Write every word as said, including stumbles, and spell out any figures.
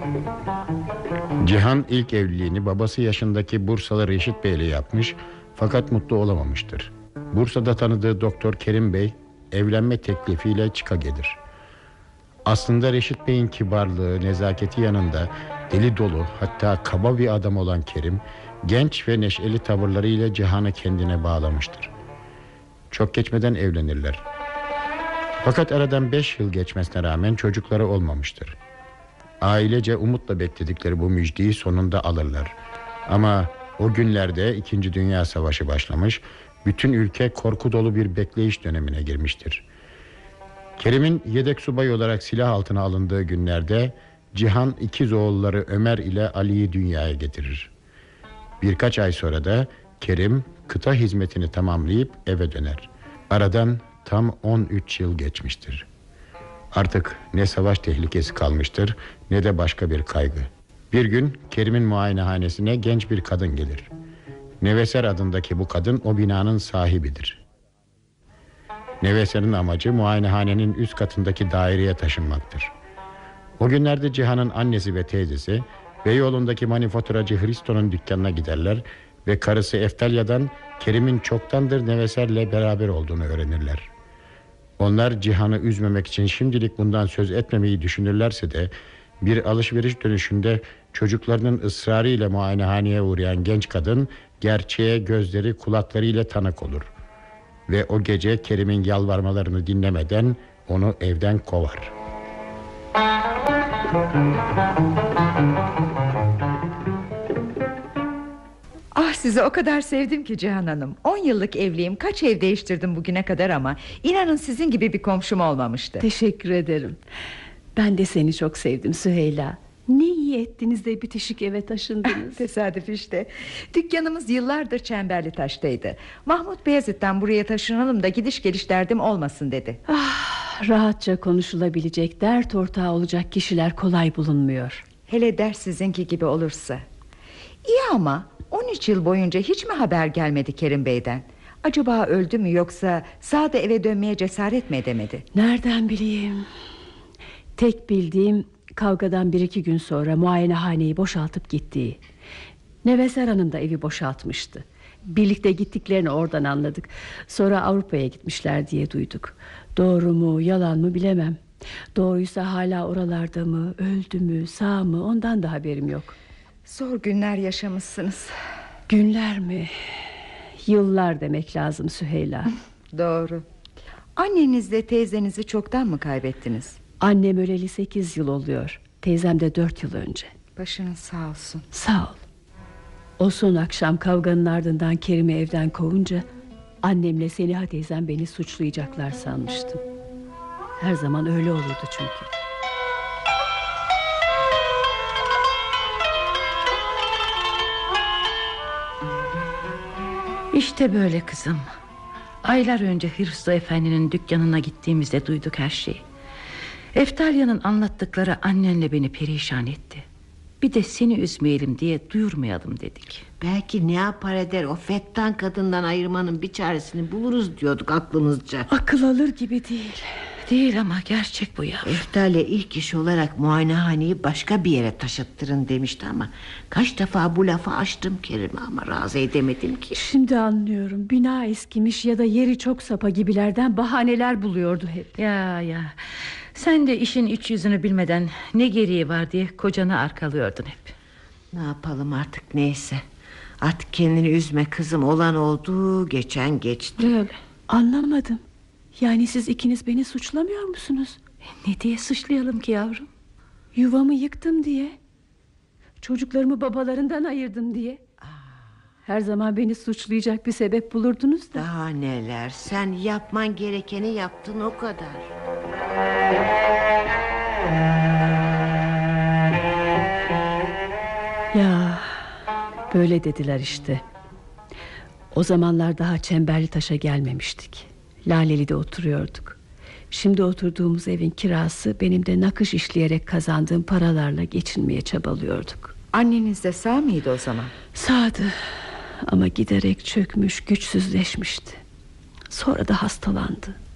Cihan ilk evliliğini babası yaşındaki Bursalı Reşit Bey ile yapmış, fakat mutlu olamamıştır. Bursa'da tanıdığı Doktor Kerim Bey evlenme teklifiyle çıka gelir. Aslında Reşit Bey'in kibarlığı, nezaketi yanında deli dolu, hatta kaba bir adam olan Kerim, genç ve neşeli tavırlarıyla Cihan'ı kendine bağlamıştır. Çok geçmeden evlenirler. Fakat aradan beş yıl geçmesine rağmen çocukları olmamıştır. Ailece umutla bekledikleri bu müjdeyi sonunda alırlar. Ama o günlerde İkinci Dünya Savaşı başlamış, bütün ülke korku dolu bir bekleyiş dönemine girmiştir. Kerim'in yedek subay olarak silah altına alındığı günlerde Cihan ikiz oğulları Ömer ile Ali'yi dünyaya getirir. Birkaç ay sonra da Kerim kıta hizmetini tamamlayıp eve döner. Aradan tam on üç yıl geçmiştir. Artık ne savaş tehlikesi kalmıştır, ne de başka bir kaygı. Bir gün Kerim'in muayenehanesine genç bir kadın gelir. Neveser adındaki bu kadın o binanın sahibidir. Neveser'in amacı muayenehanenin üst katındaki daireye taşınmaktır. O günlerde Cihan'ın annesi ve teyzesi Beyoğlu'ndaki manifaturacı Hristo'nun dükkanına giderler ve karısı Eftalya'dan Kerim'in çoktandır Neveser'le beraber olduğunu öğrenirler. Onlar Cihan'ı üzmemek için şimdilik bundan söz etmemeyi düşünürlerse de bir alışveriş dönüşünde çocuklarının ısrarıyla muayenehaneye uğrayan genç kadın gerçeğe gözleri kulaklarıyla tanık olur. Ve o gece Kerim'in yalvarmalarını dinlemeden onu evden kovar. Ah, sizi o kadar sevdim ki Cihan Hanım. On yıllık evliyim, kaç ev değiştirdim bugüne kadar ama inanın sizin gibi bir komşum olmamıştı. Teşekkür ederim. Ben de seni çok sevdim Süheyla. Ne iyi ettiniz de bitişik eve taşındınız. Tesadüf işte. Dükkanımız yıllardır Çemberlitaş'taydı. Mahmut Beyazıt'tan buraya taşınalım da gidiş geliş derdim olmasın dedi. Ah, rahatça konuşulabilecek, dert ortağı olacak kişiler kolay bulunmuyor. Hele ders sizinki gibi olursa. İyi ama on üç yıl boyunca hiç mi haber gelmedi Kerim Bey'den? Acaba öldü mü, yoksa sağda eve dönmeye cesaret mi edemedi? Nereden bileyim? Tek bildiğim, kavgadan bir iki gün sonra muayenehaneyi boşaltıp gittiği. Neveser Hanım da evi boşaltmıştı. Birlikte gittiklerini oradan anladık. Sonra Avrupa'ya gitmişler diye duyduk. Doğru mu yalan mı bilemem. Doğruysa hala oralarda mı, öldü mü, sağ mı, ondan da haberim yok. Zor günler yaşamışsınız. Günler mi? Yıllar demek lazım Süheyla. Doğru. Annenizle teyzenizi çoktan mı kaybettiniz? Annem öleli sekiz yıl oluyor. Teyzem de dört yıl önce. Başınız sağ olsun. Sağ ol. O son akşam kavganın ardından Kerim'i evden kovunca annemle Seliha teyzem beni suçlayacaklar sanmıştım. Her zaman öyle olurdu çünkü. İşte böyle kızım. Aylar önce Hristo Efendi'nin dükkanına gittiğimizde duyduk her şeyi. Eftalya'nın anlattıkları annenle beni perişan etti. Bir de seni üzmeyelim diye duyurmayalım dedik. Belki ne yapar eder o fettan kadından ayırmanın bir çaresini buluruz diyorduk aklımızca. Akıl alır gibi değil. Değil ama gerçek bu ya. Eftalya ilk iş olarak muayenehaneyi başka bir yere taşıttırın demişti ama kaç defa bu lafı açtım Kerim'e ama razı edemedim ki. Şimdi anlıyorum. Bina eskimiş ya da yeri çok sapa gibilerden bahaneler buluyordu hep. Ya ya. Sen de işin iç yüzünü bilmeden ne gereği var diye kocanı arkalıyordun hep. Ne yapalım artık, neyse. Artık kendini üzme kızım, olan oldu, geçen geçti. Öyle. Anlamadım. Yani siz ikiniz beni suçlamıyor musunuz? Ne diye suçlayalım ki yavrum? Yuvamı yıktım diye, çocuklarımı babalarından ayırdım diye. Her zaman beni suçlayacak bir sebep bulurdunuz da. Daha neler, sen yapman gerekeni yaptın, o kadar. Ya böyle dediler işte. O zamanlar daha Çemberlitaş'a gelmemiştik. Laleli'de oturuyorduk. Şimdi oturduğumuz evin kirası benim de nakış işleyerek kazandığım paralarla geçinmeye çabalıyorduk. Anneniz de sağ mıydı o zaman? Sağdı ama giderek çökmüş, güçsüzleşmişti. Sonra da hastalandı.